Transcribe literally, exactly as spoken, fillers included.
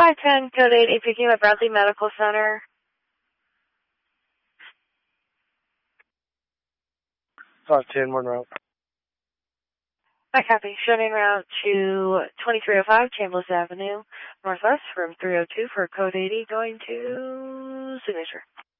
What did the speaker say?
five ten, code eight, picking up Bradley Medical Center. five ten, one route. I copy. Shutting route to twenty-three oh five Chambliss Avenue, Northwest from three oh two for code eighty, going to Signature.